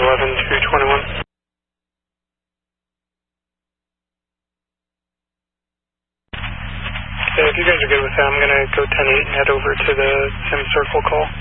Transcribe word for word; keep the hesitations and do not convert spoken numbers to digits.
eleven two twenty-one. Okay, if you guys are good with that, I'm going to go ten eight and head over to the Sim Circle call.